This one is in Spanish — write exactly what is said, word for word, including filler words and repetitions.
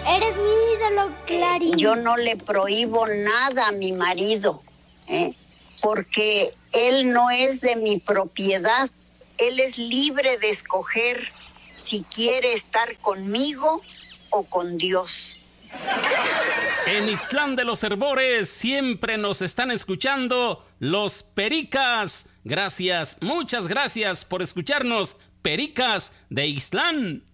Eres mi ídolo, Clarín. Yo no le prohíbo nada a mi marido, ¿eh? Porque él no es de mi propiedad. Él es libre de escoger si quiere estar conmigo o con Dios. En Ixtlán de los Herbores siempre nos están escuchando los Pericas. Gracias, muchas gracias por escucharnos, Pericas de Ixtlán.